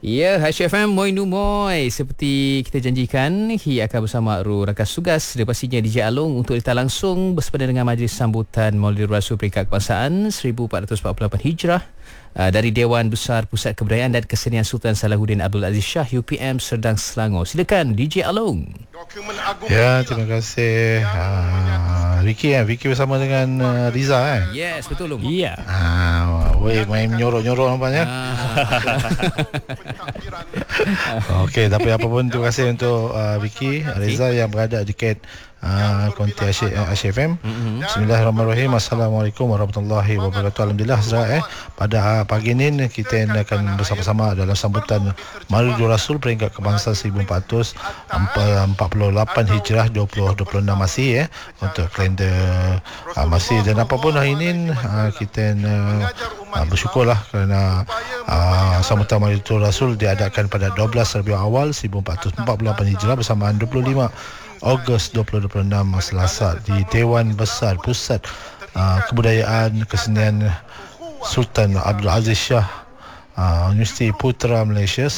Ya, HFM Moinu Moi. Seperti kita janjikan, ia akan bersama rakan tugas dan pastinya DJ Along untuk kita langsung bersempena dengan majlis sambutan Maulid Rasul Peringkat Kebangsaan 1448 Hijrah dari Dewan Besar Pusat Kebudayaan dan Kesenian Sultan Salahuddin Abdul Aziz Shah UPM Serdang Selangor. Silakan DJ Along. Ya, terima kasih. Vicky bersama dengan Riza Yes, betul Long. Ya. Main menyorok-nyorok nampaknya. Okey, tapi apa pun terima kasih untuk Vicky, Riza yang berada di ket konti HFM. Bismillahirrahmanirrahim. Assalamualaikum warahmatullahi wabarakatuh. Alhamdulillah Hazrat, pada pagi ini kita akan bersama-sama dalam sambutan Maulid Rasul Peringkat Kebangsaan 1448 Hijrah 2026 masih untuk kalender masih. Dan apapun hari ini kita bersyukurlah kerana sambutan Maulid Rasul diadakan pada 12 Rabiul Awal 1448 Hijrah bersamaan 25 Ogos 2026 Selasa di Dewan Besar Pusat Kebudayaan Kesenian Sultan Abdul Aziz Shah Universiti Putra Malaysia